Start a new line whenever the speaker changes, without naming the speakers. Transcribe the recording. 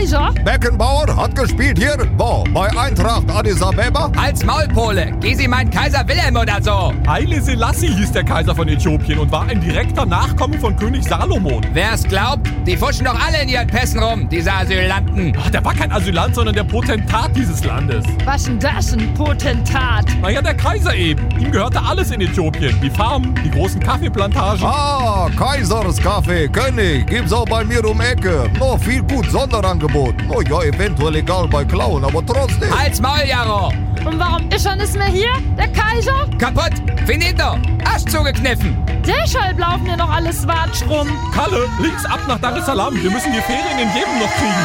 Kaiser?
Beckenbauer hat gespielt hier, bei Eintracht Addis Abeba.
Als Maulpole, Gysi meint Kaiser Wilhelm oder so.
Haile Selassie hieß der Kaiser von Äthiopien und war ein direkter Nachkomme von König Salomon.
Wer's glaubt, die fuschen doch alle in ihren Pässen rum, diese Asylanten.
Ach, der war kein Asylant, sondern der Potentat dieses Landes.
Was denn das, ein Potentat?
Naja, der Kaiser eben. Ihm gehörte alles in Äthiopien. Die Farmen, die großen Kaffeeplantagen.
Ah, Kaisers Kaffee, König, gibt's auch bei mir um Ecke. Noch viel gut Sonderangebot. Oh ja, eventuell egal bei Klauen, aber trotzdem.
Als Maul, Jaro.
Und warum ist er nicht mehr hier, der Kaiser?
Kaputt, finito, Arsch zugekniffen.
Deshalb laufen hier noch alle Swatsch rum.
Kalle, links ab nach Dar es Salaam. Wir müssen die Ferien in Jemen noch kriegen.